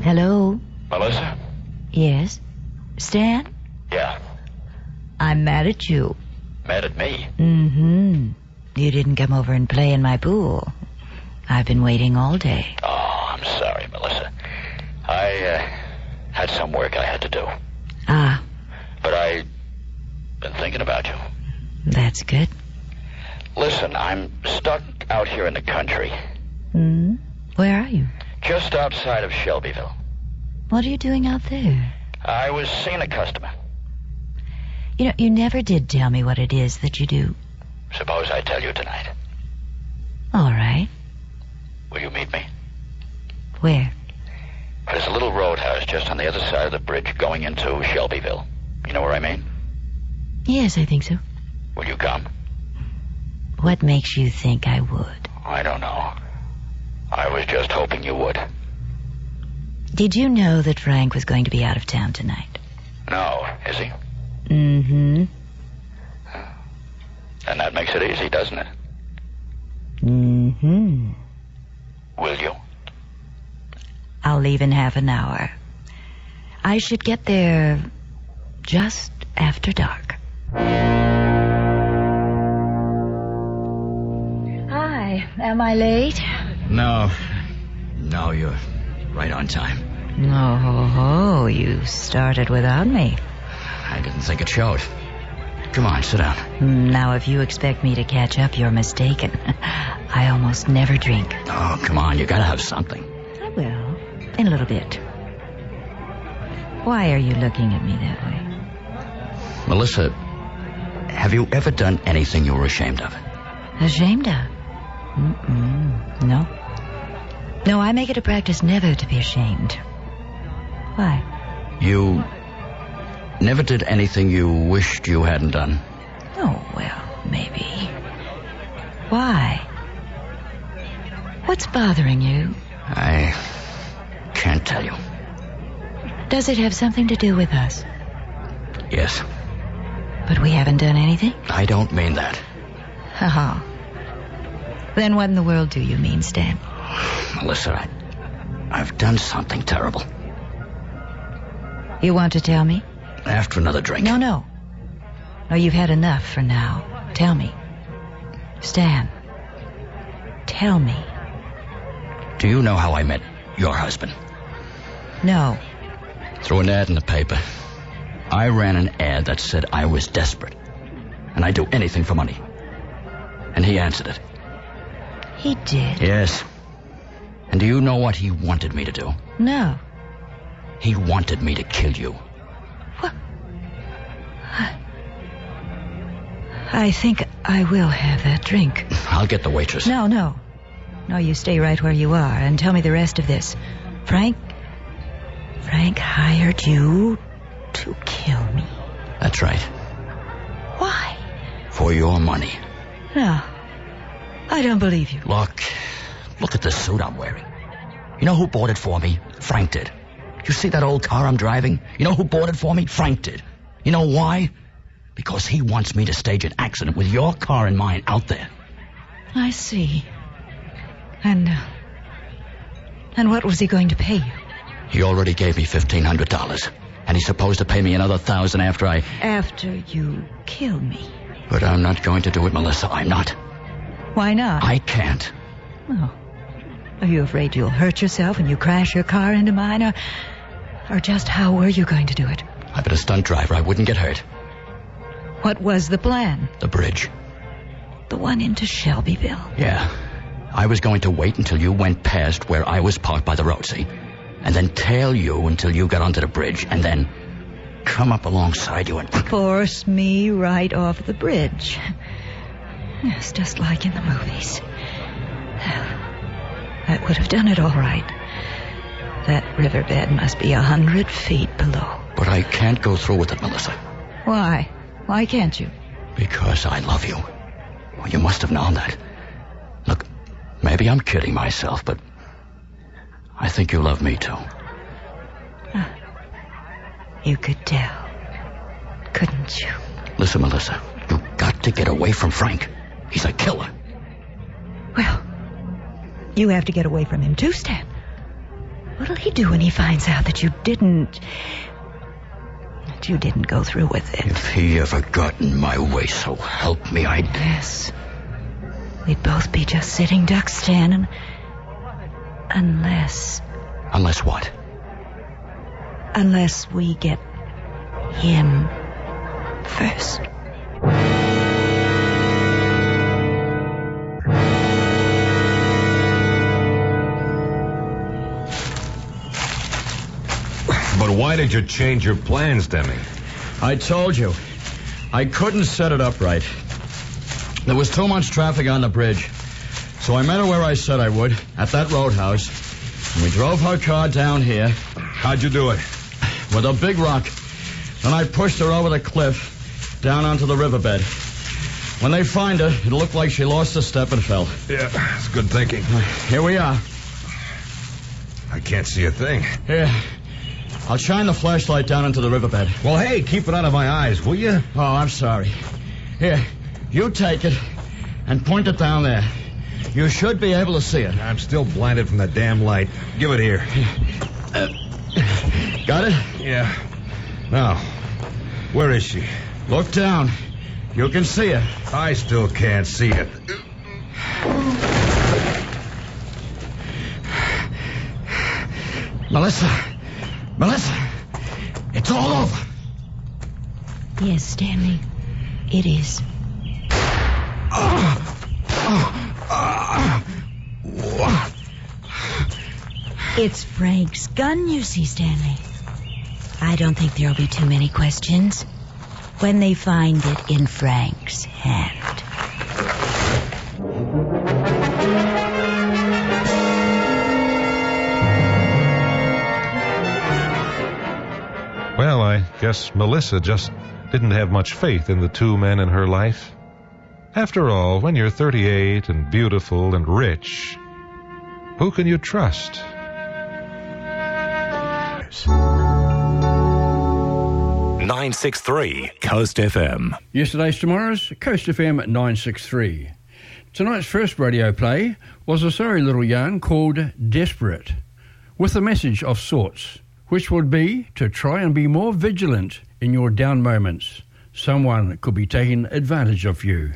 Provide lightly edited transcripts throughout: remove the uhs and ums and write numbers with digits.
Hello? Melissa? Yes? Stan? Yeah. I'm mad at you. Mad at me? Mm-hmm. You didn't come over and play in my pool. I've been waiting all day. Oh, I'm sorry, Melissa. I had some work I had to do. Ah. But I've been thinking about you. That's good. Listen, I'm stuck out here in the country. Where are you? Just outside of Shelbyville. What are you doing out there? I was seeing a customer. You know, you never did tell me what it is that you do. Suppose I tell you tonight. All right. Will you meet me? Where? There's a little roadhouse just on the other side of the bridge going into Shelbyville. You know where I mean? Yes, I think so. Will you come? What makes you think I would? I don't know. I was just hoping you would. Did you know that Frank was going to be out of town tonight? No, is he? Mm-hmm. And that makes it easy, doesn't it? Mm-hmm. Will you? I'll leave in half an hour. I should get there just after dark. Hi, am I late? No, you're right on time. Oh, you started without me. I didn't think it showed. Come on, sit down. Now, if you expect me to catch up, you're mistaken. I almost never drink. Oh, come on, you gotta have something. I will, in a little bit. Why are you looking at me that way? Melissa, have you ever done anything you were ashamed of? Ashamed of? No. No, I make it a practice never to be ashamed. Why? You never did anything you wished you hadn't done? Oh, well, maybe. Why? What's bothering you? I can't tell you. Does it have something to do with us? Yes. But we haven't done anything? I don't mean that. Ha-ha. Then what in the world do you mean, Stan? Melissa, I've done something terrible. You want to tell me? After another drink. No. No, you've had enough for now. Tell me. Stan, tell me. Do you know how I met your husband? No. Through an ad in the paper. I ran an ad that said I was desperate, and I'd do anything for money. And he answered it. He did? Yes. And do you know what he wanted me to do? No. He wanted me to kill you. What? I think I will have that drink. I'll get the waitress. No. No, you stay right where you are and tell me the rest of this. Frank hired you to kill me. That's right. Why? For your money. No, I don't believe you. Look at the suit I'm wearing. You know who bought it for me? Frank did. You see that old car I'm driving? You know who bought it for me? Frank did. You know why? Because he wants me to stage an accident with your car and mine out there. I see. And what was he going to pay you? He already gave me $1,500, and he's supposed to pay me another $1,000 after After you kill me. But I'm not going to do it, Melissa. I'm not. Why not? I can't. Oh. Are you afraid you'll hurt yourself when you crash your car into mine? Or just how were you going to do it? I've been a stunt driver. I wouldn't get hurt. What was the plan? The bridge. The one into Shelbyville? Yeah. I was going to wait until you went past where I was parked by the road, see? And then tail you until you got onto the bridge, and then come up alongside you and... Force me right off the bridge. Yes, just like in the movies. I would have done it all right. That riverbed must be 100 feet below. But I can't go through with it, Melissa. Why? Why can't you? Because I love you. Well, you must have known that. Look, maybe I'm kidding myself, but I think you love me too. You could tell, couldn't you? Listen, Melissa, you've got to get away from Frank. He's a killer. Well, you have to get away from him too, Stan. What'll he do when he finds out that you didn't go through with it? If he ever got in my way, so help me, Yes. We'd both be just sitting ducks, Stan, unless what? Unless we get him first. But why did you change your plans, Demi? I told you. I couldn't set it up right. There was too much traffic on the bridge. So I met her where I said I would, at that roadhouse. And we drove her car down here. How'd you do it? With a big rock. Then I pushed her over the cliff, down onto the riverbed. When they find her, it looked like she lost a step and fell. Yeah, it's good thinking. Here we are. I can't see a thing. Here. I'll shine the flashlight down into the riverbed. Well, hey, keep it out of my eyes, will you? Oh, I'm sorry. Here, you take it and point it down there. You should be able to see it. I'm still blinded from the damn light. Give it here. Got it? Yeah. Now, where is she? Look down. You can see it. I still can't see it. Melissa, it's all over. Yes, Stanley, it is. It's Frank's gun, you see, Stanley. I don't think there'll be too many questions when they find it in Frank's hand. Well, I guess Melissa just didn't have much faith in the two men in her life. After all, when you're 38 and beautiful and rich, who can you trust? 963 Coast FM. Yesterday's Tomorrow's Coast FM at 963. Tonight's first radio play was a sorry little yarn called Desperate, with a message of sorts, which would be to try and be more vigilant in your down moments. Someone could be taking advantage of you.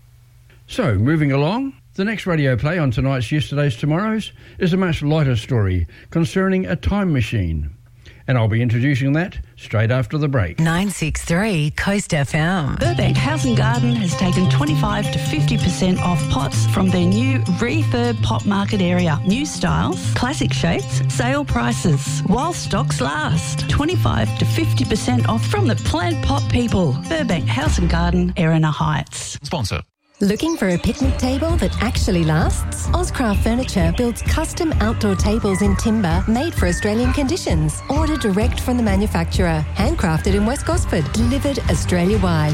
So, moving along, the next radio play on tonight's Yesterday's Tomorrow's is a much lighter story concerning a time machine. And I'll be introducing that straight after the break. 963 Coast FM. Burbank House and Garden has taken 25 to 50% off pots from their new refurb pot market area. New styles, classic shapes, sale prices, while stocks last. 25 to 50% off from the plant pot people. Burbank House and Garden, Erina Heights. Sponsor. Looking for a picnic table that actually lasts? Ozcraft Furniture builds custom outdoor tables in timber made for Australian conditions. Order direct from the manufacturer. Handcrafted in West Gosford. Delivered Australia-wide.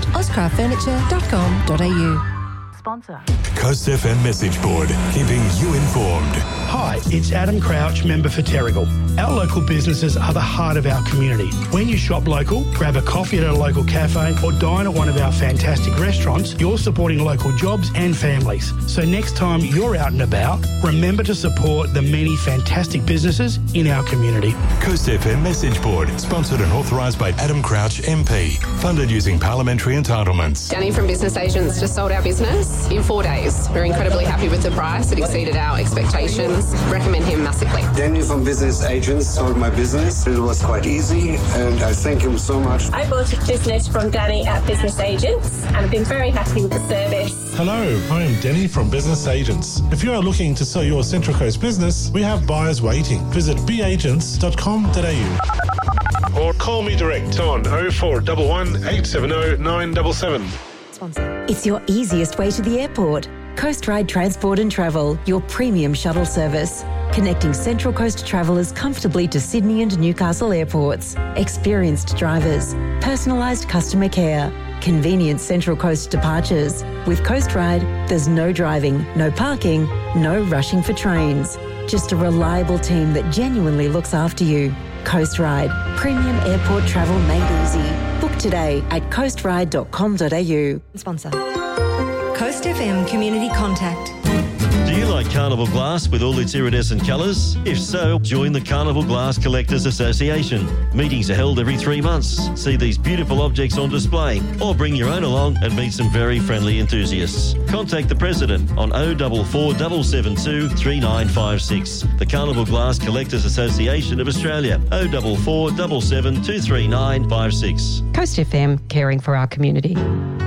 ozcraftfurniture.com.au. Sponsor. Coast FM message board, keeping you informed. Hi, it's Adam Crouch, member for Terrigal. Our local businesses are the heart of our community. When you shop local, grab a coffee at a local cafe or dine at one of our fantastic restaurants, you're supporting local jobs and families. So next time you're out and about, remember to support the many fantastic businesses in our community. Coast FM message board, sponsored and authorised by Adam Crouch MP. Funded using parliamentary entitlements. Danny from Business Agents just sold our business in 4 days. We're incredibly happy with the price. It exceeded our expectations. Recommend him massively. Danny from Business Agents sold my business. It was quite easy and I thank him so much. I bought a business from Danny at Business Agents and I've been very happy with the service. Hello, I am Danny from Business Agents. If you are looking to sell your Central Coast business, we have buyers waiting. Visit beagents.com.au or call me direct on 0411 870 977. It's your easiest way to the airport. Coast Ride Transport and Travel, your premium shuttle service. Connecting Central Coast travellers comfortably to Sydney and Newcastle airports. Experienced drivers. Personalised customer care. Convenient Central Coast departures. With Coast Ride, there's no driving, no parking, no rushing for trains. Just a reliable team that genuinely looks after you. Coast Ride. Premium airport travel made easy. Book today at coastride.com.au. Sponsor. Coast FM Community Contact. Do you like like Carnival Glass with all its iridescent colours? If so, join the Carnival Glass Collectors Association. Meetings are held every 3 months. See these beautiful objects on display or bring your own along and meet some very friendly enthusiasts. Contact the President on 044 772 3956. The Carnival Glass Collectors Association of Australia, 044 772 3956. Coast FM, caring for our community.